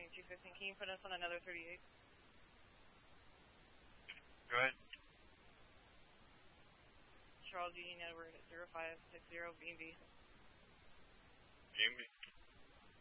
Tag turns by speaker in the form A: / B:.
A: running 215. Can you put us on another 38?
B: Go ahead.
A: Charles Union Edward at 0560 B&B.
B: B&B.